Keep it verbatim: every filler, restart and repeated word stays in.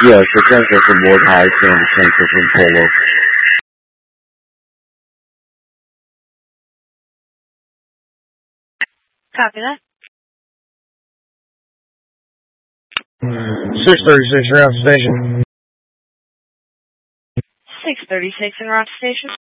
Yes, the transfer from Ward High and the transfer from Polo. Copy that. six thirty-six, route station. six thirty-six en route to station.